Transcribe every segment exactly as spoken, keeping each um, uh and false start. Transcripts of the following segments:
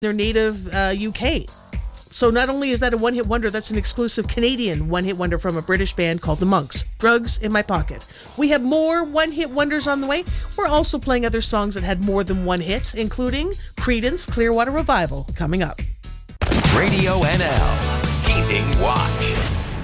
their native uh, U K. So not only is that a one-hit wonder, that's an exclusive Canadian one-hit wonder from a British band called The Monks. Drugs in My Pocket. We have more one-hit wonders on the way. We're also playing other songs that had more than one hit, including Creedence Clearwater Revival, coming up. Radio N L, Keeping Watch.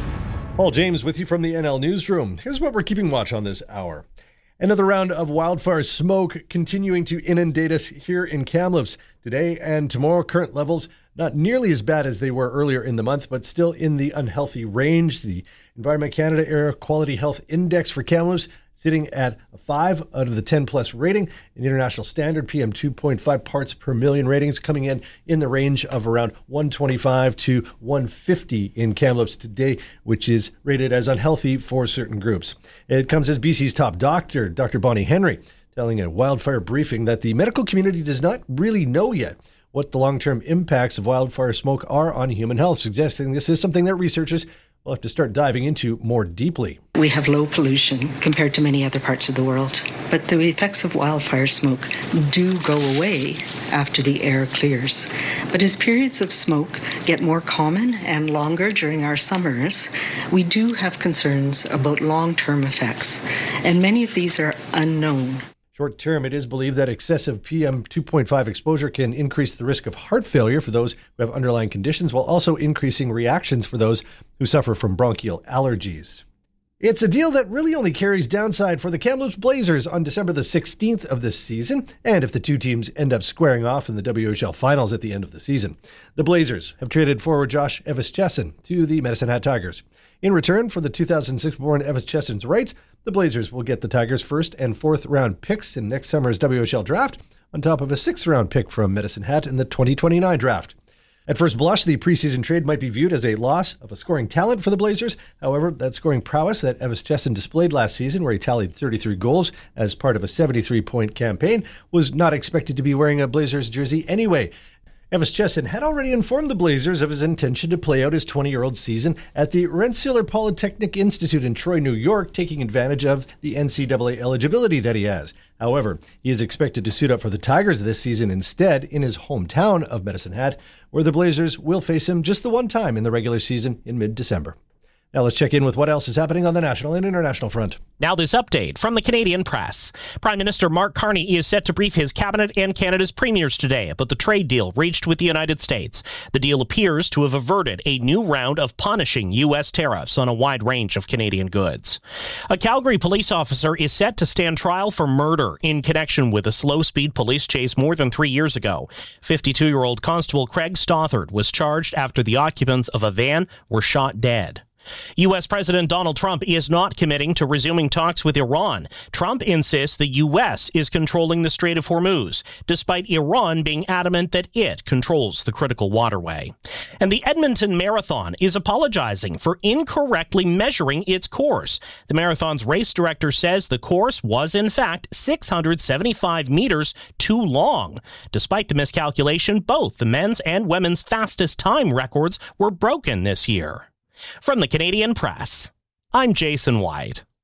Paul James with you from the N L Newsroom. Here's what we're keeping watch on this hour. Another round of wildfire smoke continuing to inundate us here in Kamloops. Today and tomorrow, current levels not nearly as bad as they were earlier in the month, but still in the unhealthy range. The Environment Canada Air Quality Health Index for Kamloops sitting at a five out of the ten plus rating. An international standard P M two point five parts per million ratings coming in in the range of around one twenty-five to one fifty in Kamloops today, which is rated as unhealthy for certain groups. It comes as B C's top doctor, Doctor Bonnie Henry, telling a wildfire briefing that the medical community does not really know yet what the long-term impacts of wildfire smoke are on human health, suggesting this is something that researchers will have to start diving into more deeply. We have low pollution compared to many other parts of the world, but the effects of wildfire smoke do go away after the air clears. But as periods of smoke get more common and longer during our summers, we do have concerns about long-term effects, and many of these are unknown. Short term, it is believed that excessive P M two point five exposure can increase the risk of heart failure for those who have underlying conditions, while also increasing reactions for those who suffer from bronchial allergies. It's a deal that really only carries downside for the Kamloops Blazers on December the sixteenth of this season, and if the two teams end up squaring off in the W H L finals at the end of the season. The Blazers have traded forward Josh Evans-Chesson to the Medicine Hat Tigers. In return for the two thousand six born Evans-Chesson's rights, the Blazers will get the Tigers' first and fourth round picks in next summer's W H L draft, on top of a sixth round pick from Medicine Hat in the twenty twenty-nine draft. At first blush, the preseason trade might be viewed as a loss of a scoring talent for the Blazers. However, that scoring prowess that Evans-Chesson displayed last season, where he tallied thirty-three goals as part of a seventy-three point campaign, was not expected to be wearing a Blazers jersey anyway. Evans-Chesson had already informed the Blazers of his intention to play out his twenty-year-old season at the Rensselaer Polytechnic Institute in Troy, New York, taking advantage of the N C double A eligibility that he has. However, he is expected to suit up for the Tigers this season instead in his hometown of Medicine Hat, where the Blazers will face him just the one time in the regular season in mid-December. Now let's check in with what else is happening on the national and international front. Now this update from the Canadian press. Prime Minister Mark Carney is set to brief his cabinet and Canada's premiers today about the trade deal reached with the United States. The deal appears to have averted a new round of punishing U S tariffs on a wide range of Canadian goods. A Calgary police officer is set to stand trial for murder in connection with a slow-speed police chase more than three years ago. fifty-two-year-old Constable Craig Stothard was charged after the occupants of a van were shot dead. U S. President Donald Trump is not committing to resuming talks with Iran. Trump insists the U S is controlling the Strait of Hormuz, despite Iran being adamant that it controls the critical waterway. And the Edmonton Marathon is apologizing for incorrectly measuring its course. The marathon's race director says the course was, in fact, six hundred seventy-five meters too long. Despite the miscalculation, both the men's and women's fastest time records were broken this year. From the Canadian press, I'm Jason White.